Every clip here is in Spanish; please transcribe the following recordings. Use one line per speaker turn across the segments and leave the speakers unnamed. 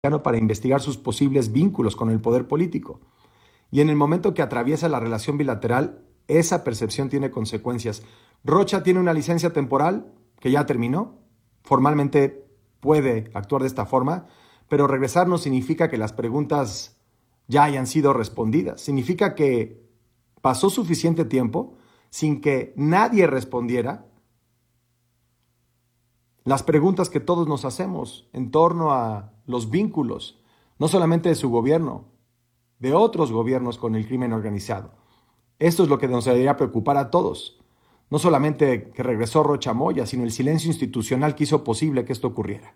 para investigar sus posibles vínculos con el poder político. Y en el momento que atraviesa la relación bilateral, esa percepción tiene consecuencias. Rocha tiene una licencia temporal que ya terminó, formalmente puede actuar de esta forma, pero regresar no significa que las preguntas ya hayan sido respondidas. Significa que pasó suficiente tiempo sin que nadie respondiera las preguntas que todos nos hacemos en torno a los vínculos, no solamente de su gobierno, de otros gobiernos con el crimen organizado. Esto es lo que nos debería preocupar a todos. No solamente que regresó Rocha Moya, sino el silencio institucional que hizo posible que esto ocurriera.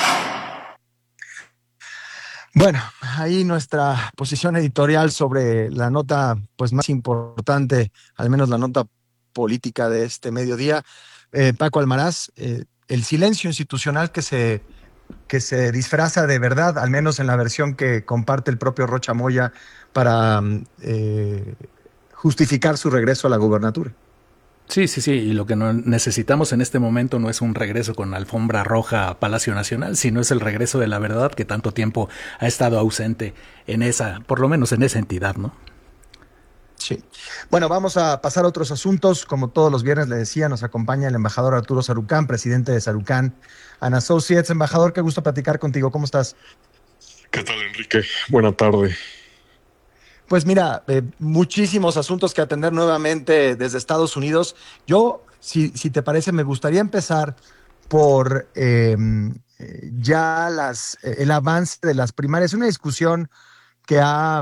Bueno, ahí nuestra posición editorial sobre la nota pues más importante, al menos la nota política de este mediodía. Paco Almaraz, el silencio institucional que se disfraza de verdad, al menos en la versión que comparte el propio Rocha Moya para justificar su regreso a la gubernatura.
Sí, y lo que necesitamos en este momento no es un regreso con alfombra roja a Palacio Nacional, sino es el regreso de la verdad que tanto tiempo ha estado ausente en esa, por lo menos en esa entidad, ¿no?
Sí. Bueno, vamos a pasar a otros asuntos. Como todos los viernes le decía, nos acompaña el embajador Arturo Sarucán, presidente de Sarucán and Associates. Embajador, qué gusto platicar contigo. ¿Cómo estás?
¿Qué tal, Enrique? Buena tarde.
Pues mira, muchísimos asuntos que atender nuevamente desde Estados Unidos. Yo, si te parece, me gustaría empezar por el avance de las primarias. Una discusión que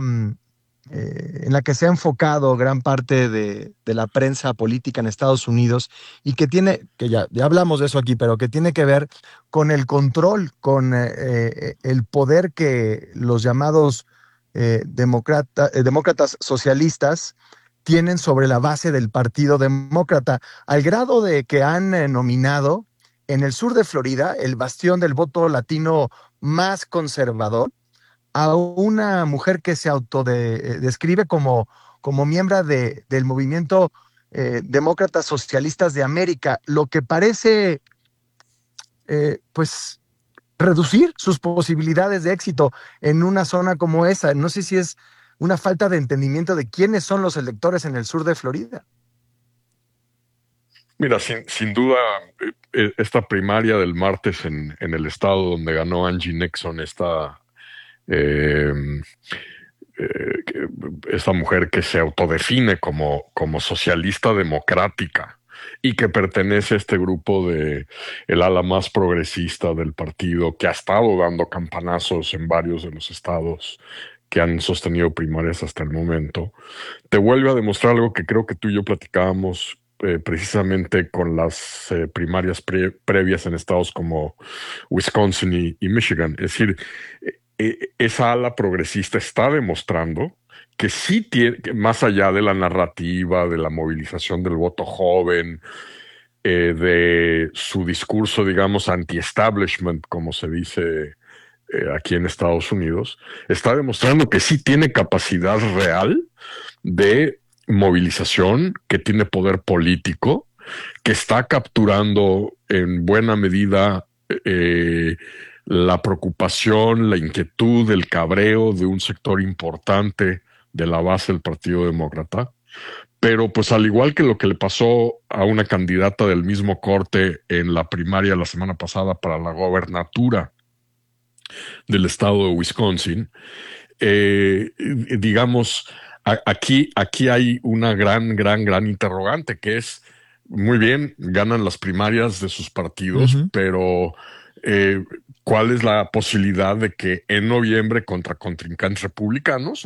en la que se ha enfocado gran parte de la prensa política en Estados Unidos y que ya hablamos de eso aquí, pero que tiene que ver con el control, con el poder que los llamados demócratas socialistas tienen sobre la base del Partido Demócrata, al grado de que han nominado en el sur de Florida, el bastión del voto latino más conservador, a una mujer que se describe como miembro del movimiento Demócratas Socialistas de América, lo que parece pues reducir sus posibilidades de éxito en una zona como esa. No sé si es una falta de entendimiento de quiénes son los electores en el sur de Florida.
Mira, sin duda, esta primaria del martes en el estado donde ganó Angie Nixon, esta mujer que se autodefine como socialista democrática y que pertenece a este grupo de el ala más progresista del partido, que ha estado dando campanazos en varios de los estados que han sostenido primarias hasta el momento, te vuelve a demostrar algo que creo que tú y yo platicábamos precisamente con las primarias previas en estados como Wisconsin y Michigan. Es decir, esa ala progresista está demostrando que sí tiene, que más allá de la narrativa, de la movilización del voto joven, de su discurso, digamos, anti-establishment, como se dice aquí en Estados Unidos, está demostrando que sí tiene capacidad real de movilización, que tiene poder político, que está capturando en buena medida la preocupación, la inquietud, el cabreo de un sector importante de la base del Partido Demócrata. Pero pues al igual que lo que le pasó a una candidata del mismo corte en la primaria la semana pasada para la gobernatura del estado de Wisconsin, digamos, aquí hay una gran interrogante, que es, muy bien, ganan las primarias de sus partidos, pero ¿cuál es la posibilidad de que en noviembre contra contrincantes republicanos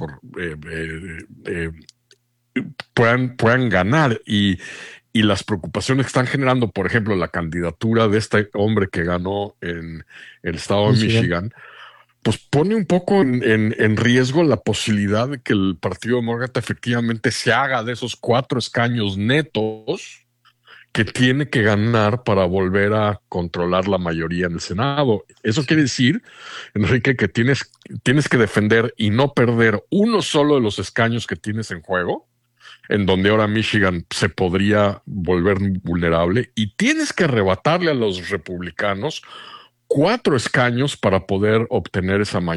puedan ganar? Y las preocupaciones que están generando, por ejemplo, la candidatura de este hombre que ganó en el estado de Michigan, pues pone un poco en riesgo la posibilidad de que el Partido Demócrata efectivamente se haga de esos 4 escaños netos que tiene que ganar para volver a controlar la mayoría en el Senado. Eso quiere decir, Enrique, que tienes que defender y no perder uno solo de los escaños que tienes en juego, en donde ahora Michigan se podría volver vulnerable, y tienes que arrebatarle a los republicanos 4 escaños para poder obtener esa mayoría.